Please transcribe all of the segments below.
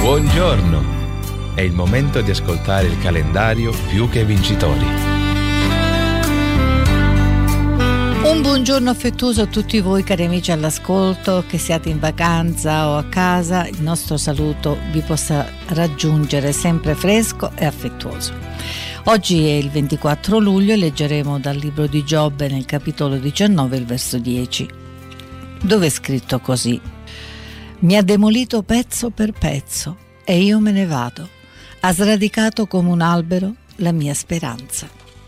Buongiorno! È il momento di ascoltare il calendario Più che Vincitori. Un buongiorno affettuoso a tutti voi cari amici all'ascolto, che siate in vacanza o a casa. Il nostro saluto vi possa raggiungere sempre fresco e affettuoso. Oggi è il 24 luglio e leggeremo dal libro di Giobbe nel capitolo 19, il verso 10, dove è scritto così: mi ha demolito pezzo per pezzo e io me ne vado, ha sradicato come un albero la mia speranza.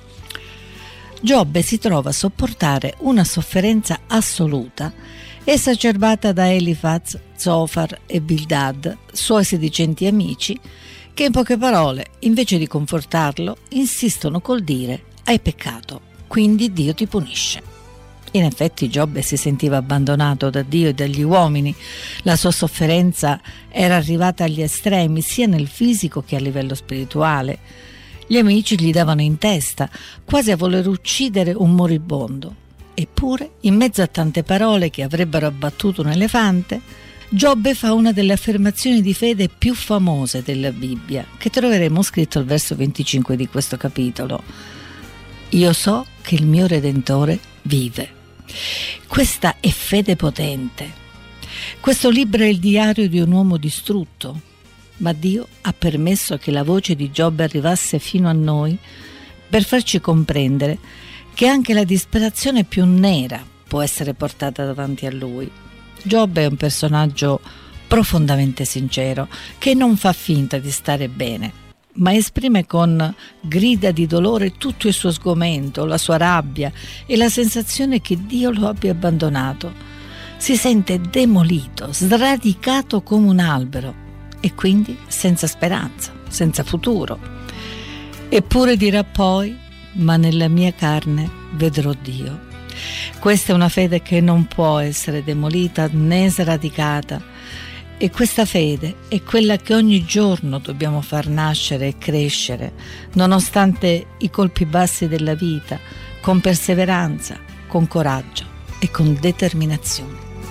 Giobbe si trova a sopportare una sofferenza assoluta, esacerbata da Elifaz, Zofar e Bildad, suoi sedicenti amici, che in poche parole, invece di confortarlo, insistono col dire: hai peccato, quindi Dio ti punisce. In effetti Giobbe si sentiva abbandonato da Dio e dagli uomini. La sua sofferenza era arrivata agli estremi, sia nel fisico che a livello spirituale. Gli amici gli davano in testa, quasi a voler uccidere un moribondo. Eppure, in mezzo a tante parole che avrebbero abbattuto un elefante, Giobbe fa una delle affermazioni di fede più famose della Bibbia, che troveremo scritto al verso 25 di questo capitolo: io so che il mio Redentore vive. Questa è fede potente. Questo libro è il diario di un uomo distrutto, ma Dio ha permesso che la voce di Giobbe arrivasse fino a noi per farci comprendere che anche la disperazione più nera può essere portata davanti a Lui. Giobbe è un personaggio profondamente sincero, che non fa finta di stare bene, ma esprime con grida di dolore tutto il suo sgomento, la sua rabbia e la sensazione che Dio lo abbia abbandonato. Si sente demolito, sradicato come un albero e quindi senza speranza, senza futuro. Eppure dirà poi: ma nella mia carne vedrò Dio. Questa è una fede che non può essere demolita né sradicata. E questa fede è quella che ogni giorno dobbiamo far nascere e crescere, nonostante i colpi bassi della vita, con perseveranza, con coraggio e con determinazione.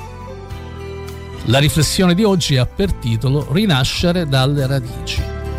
La riflessione di oggi ha per titolo Rinascere dalle radici.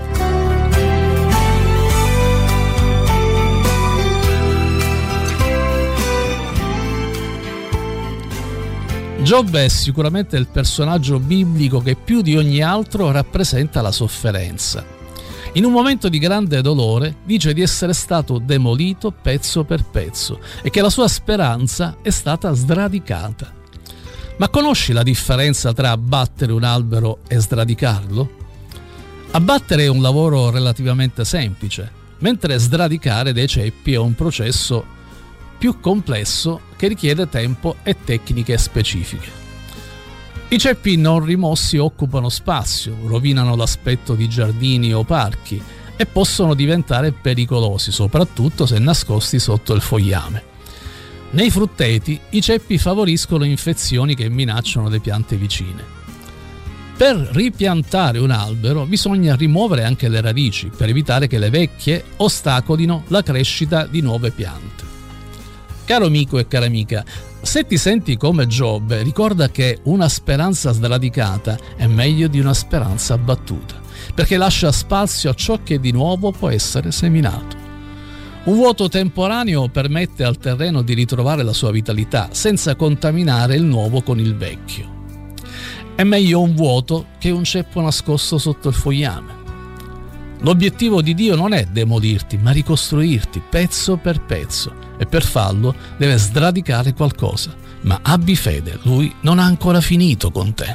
Giobbe è sicuramente il personaggio biblico che più di ogni altro rappresenta la sofferenza. In un momento di grande dolore dice di essere stato demolito pezzo per pezzo e che la sua speranza è stata sradicata. Ma conosci la differenza tra abbattere un albero e sradicarlo? Abbattere è un lavoro relativamente semplice, mentre sradicare dei ceppi è un processo più complesso che richiede tempo e tecniche specifiche. I ceppi non rimossi occupano spazio, rovinano l'aspetto di giardini o parchi e possono diventare pericolosi, soprattutto se nascosti sotto il fogliame. Nei frutteti i ceppi favoriscono infezioni che minacciano le piante vicine. Per ripiantare un albero bisogna rimuovere anche le radici per evitare che le vecchie ostacolino la crescita di nuove piante. Caro amico e cara amica, se ti senti come Giobbe, ricorda che una speranza sradicata è meglio di una speranza abbattuta, perché lascia spazio a ciò che di nuovo può essere seminato. Un vuoto temporaneo permette al terreno di ritrovare la sua vitalità senza contaminare il nuovo con il vecchio. È meglio un vuoto che un ceppo nascosto sotto il fogliame. L'obiettivo di Dio non è demolirti, ma ricostruirti pezzo per pezzo, e per farlo deve sradicare qualcosa. Ma abbi fede, Lui non ha ancora finito con te.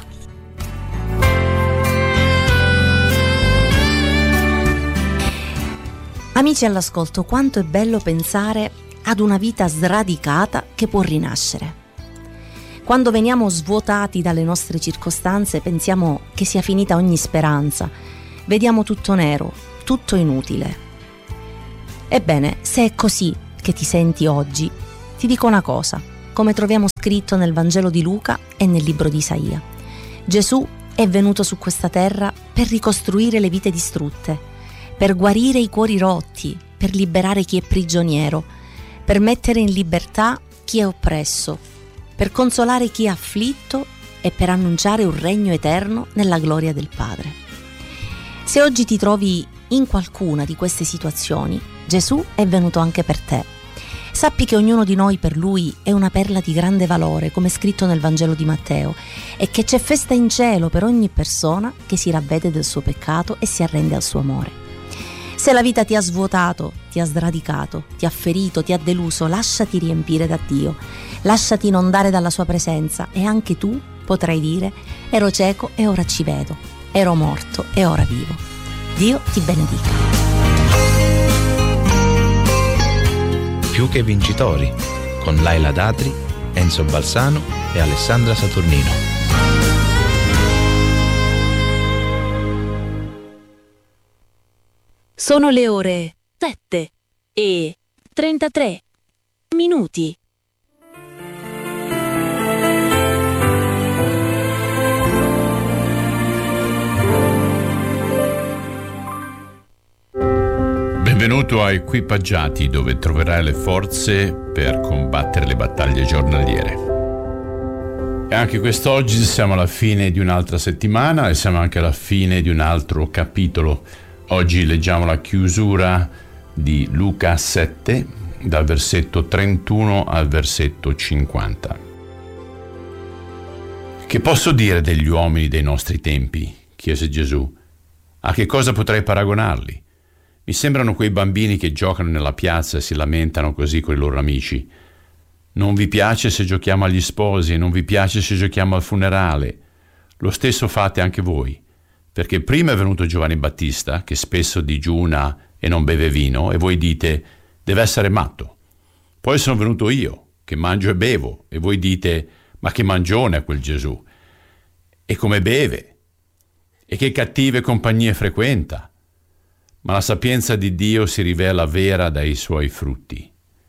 Amici all'ascolto, quanto è bello pensare ad una vita sradicata che può rinascere. Quando veniamo svuotati dalle nostre circostanze pensiamo che sia finita ogni speranza, vediamo tutto nero, tutto inutile. Ebbene, se è così che ti senti oggi, ti dico una cosa, come troviamo scritto nel Vangelo di Luca e nel libro di Isaia. Gesù è venuto su questa terra per ricostruire le vite distrutte, per guarire i cuori rotti, per liberare chi è prigioniero, per mettere in libertà chi è oppresso, per consolare chi è afflitto e per annunciare un regno eterno nella gloria del Padre. Se oggi ti trovi in qualcuna di queste situazioni, Gesù è venuto anche per te. Sappi che ognuno di noi per Lui è una perla di grande valore, come scritto nel Vangelo di Matteo, e che c'è festa in cielo per ogni persona che si ravvede del suo peccato e si arrende al suo amore. Se la vita ti ha svuotato, ti ha sradicato, ti ha ferito, ti ha deluso, lasciati riempire da Dio, lasciati inondare dalla sua presenza e anche tu potrai dire: ero cieco e ora ci vedo, ero morto e ora vivo. Dio ti benedica. Più che vincitori, con Laila Datri, Enzo Balsano e Alessandra Saturnino. Sono le ore 7:33. Benvenuto a Equipaggiati, dove troverai le forze per combattere le battaglie giornaliere. E anche quest'oggi siamo alla fine di un'altra settimana e siamo anche alla fine di un altro capitolo. Oggi leggiamo la chiusura di Luca 7, dal versetto 31 al versetto 50. Che posso dire degli uomini dei nostri tempi? Chiese Gesù. A che cosa potrei paragonarli? Mi sembrano quei bambini che giocano nella piazza e si lamentano così con i loro amici. Non vi piace se giochiamo agli sposi e non vi piace se giochiamo al funerale. Lo stesso fate anche voi, perché prima è venuto Giovanni Battista, che spesso digiuna e non beve vino, e voi dite: deve essere matto. Poi sono venuto io, che mangio e bevo, e voi dite: ma che mangione è quel Gesù! E come beve! E che cattive compagnie frequenta! Ma la sapienza di Dio si rivela vera dai suoi frutti.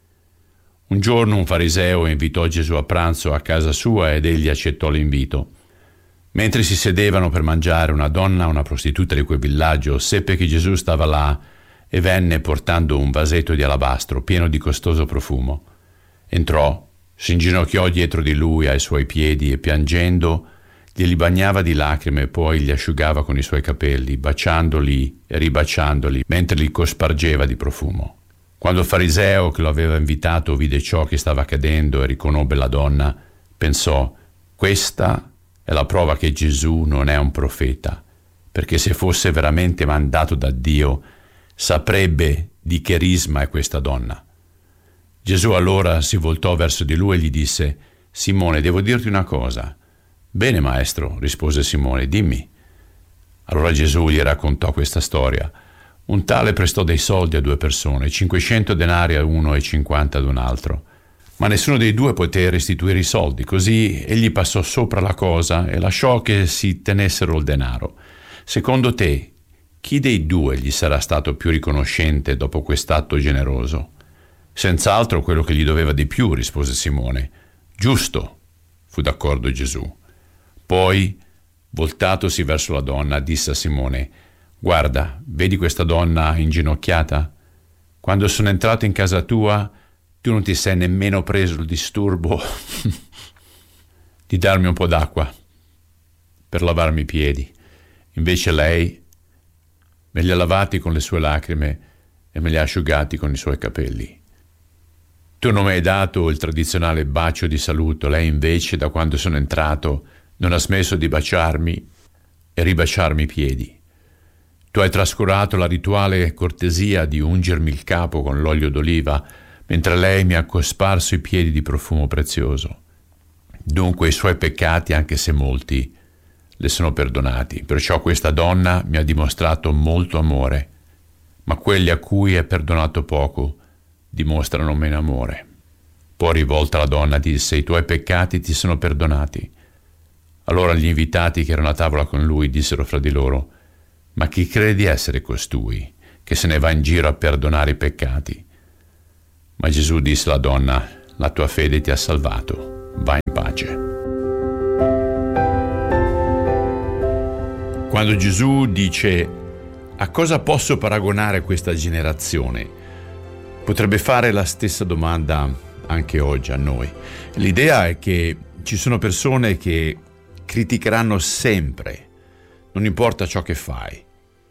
Un giorno un fariseo invitò Gesù a pranzo a casa sua ed egli accettò l'invito. Mentre si sedevano per mangiare, una donna, una prostituta di quel villaggio, seppe che Gesù stava là e venne portando un vasetto di alabastro pieno di costoso profumo. Entrò, si inginocchiò dietro di lui ai suoi piedi e piangendo glieli bagnava di lacrime e poi li asciugava con i suoi capelli, baciandoli e ribaciandoli mentre li cospargeva di profumo. Quando il fariseo che lo aveva invitato vide ciò che stava accadendo e riconobbe la donna, pensò: questa è la prova che Gesù non è un profeta, perché se fosse veramente mandato da Dio saprebbe di che risma è questa donna. Gesù allora si voltò verso di lui e gli disse: Simone, devo dirti una cosa. Bene, maestro, rispose Simone, dimmi. Allora Gesù gli raccontò questa storia. Un tale prestò dei soldi a 2 persone, 500 denari a uno e 50 ad un altro. Ma nessuno dei due poté restituire i soldi, così egli passò sopra la cosa e lasciò che si tenessero il denaro. Secondo te, chi dei due gli sarà stato più riconoscente dopo quest'atto generoso? Senz'altro quello che gli doveva di più, rispose Simone. Giusto, fu d'accordo Gesù. Poi, voltatosi verso la donna, disse a Simone: guarda, vedi questa donna inginocchiata? Quando sono entrato in casa tua, tu non ti sei nemmeno preso il disturbo di darmi un po' d'acqua per lavarmi i piedi. Invece lei me li ha lavati con le sue lacrime e me li ha asciugati con i suoi capelli. Tu non mi hai dato il tradizionale bacio di saluto, lei invece, da quando sono entrato, non ha smesso di baciarmi e ribaciarmi i piedi. Tu hai trascurato la rituale cortesia di ungermi il capo con l'olio d'oliva, mentre lei mi ha cosparso i piedi di profumo prezioso. Dunque i suoi peccati, anche se molti, le sono perdonati. Perciò questa donna mi ha dimostrato molto amore, ma quelli a cui è perdonato poco dimostrano meno amore. Poi, rivolta alla donna, disse: i tuoi peccati ti sono perdonati. Allora gli invitati che erano a tavola con lui dissero fra di loro: ma chi crede di essere costui che se ne va in giro a perdonare i peccati? Ma Gesù disse alla donna: la tua fede ti ha salvato, vai in pace. Quando Gesù dice: a cosa posso paragonare questa generazione? Potrebbe fare la stessa domanda anche oggi a noi. L'idea è che ci sono persone che criticheranno sempre, non importa ciò che fai.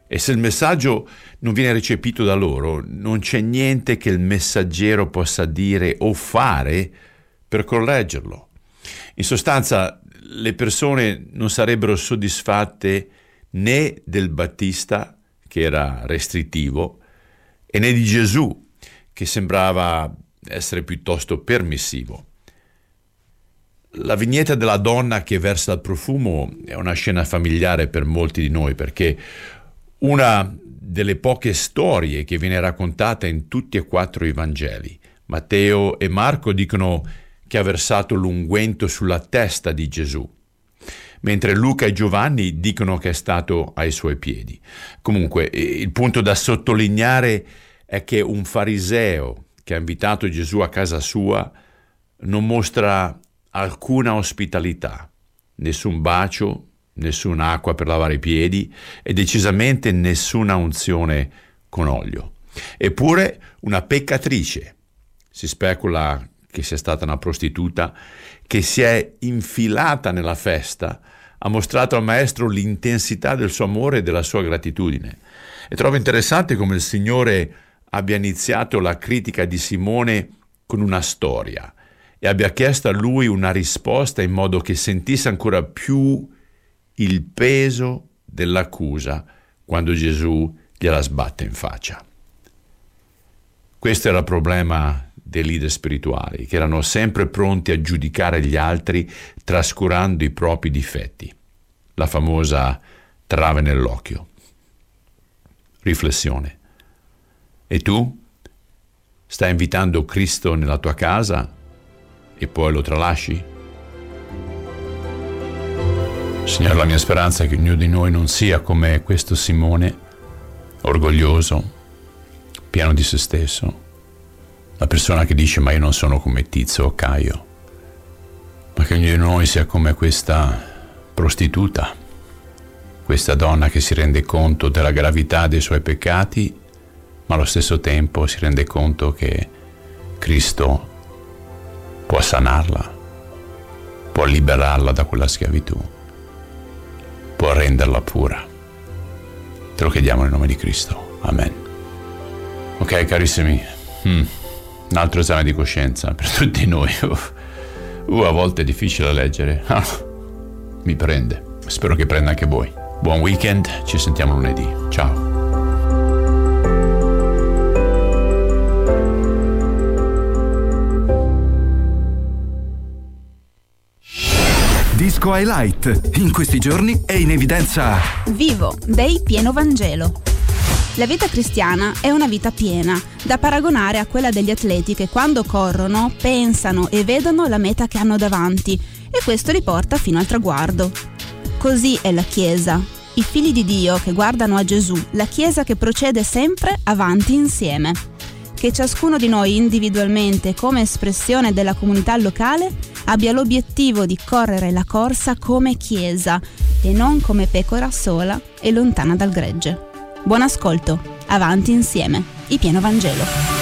E se il messaggio non viene recepito da loro, non c'è niente che il messaggero possa dire o fare per correggerlo. In sostanza, le persone non sarebbero soddisfatte né del Battista, che era restrittivo, e né di Gesù, che sembrava essere piuttosto permissivo. La vignetta della donna che versa il profumo è una scena familiare per molti di noi, perché una delle poche storie che viene raccontata in tutti e 4 i Vangeli. Matteo e Marco dicono che ha versato l'unguento sulla testa di Gesù, mentre Luca e Giovanni dicono che è stato ai suoi piedi. Comunque, il punto da sottolineare è che un fariseo che ha invitato Gesù a casa sua non mostra alcuna ospitalità, nessun bacio, nessuna acqua per lavare i piedi e decisamente nessuna unzione con olio. Eppure una peccatrice, si specula che sia stata una prostituta, che si è infilata nella festa, ha mostrato al maestro l'intensità del suo amore e della sua gratitudine. E trovo interessante come il Signore abbia iniziato la critica di Simone con una storia e abbia chiesto a lui una risposta in modo che sentisse ancora più il peso dell'accusa quando Gesù gliela sbatte in faccia. Questo era il problema dei leader spirituali, che erano sempre pronti a giudicare gli altri trascurando i propri difetti. La famosa trave nell'occhio. Riflessione. E tu? Stai invitando Cristo nella tua casa e poi lo tralasci? Signore, la mia speranza è che ognuno di noi non sia come questo Simone, orgoglioso, pieno di se stesso, la persona che dice ma io non sono come Tizio o Caio, ma che ognuno di noi sia come questa prostituta, questa donna che si rende conto della gravità dei suoi peccati, ma allo stesso tempo si rende conto che Cristo può sanarla, può liberarla da quella schiavitù, può renderla pura. Te lo chiediamo nel nome di Cristo. Amen. Ok, carissimi, un altro esame di coscienza per tutti noi. A volte è difficile leggere. Mi prende. Spero che prenda anche voi. Buon weekend, ci sentiamo lunedì. Ciao. Disco Highlight. In questi giorni è in evidenza Vivo dei Pieno Vangelo. La vita cristiana è una vita piena, da paragonare a quella degli atleti che quando corrono pensano e vedono la meta che hanno davanti e questo li porta fino al traguardo. Così è la Chiesa, i figli di Dio che guardano a Gesù, la Chiesa che procede sempre avanti insieme. Che ciascuno di noi individualmente, come espressione della comunità locale, abbia l'obiettivo di correre la corsa come Chiesa e non come pecora sola e lontana dal gregge. Buon ascolto, avanti insieme, il Pieno Vangelo.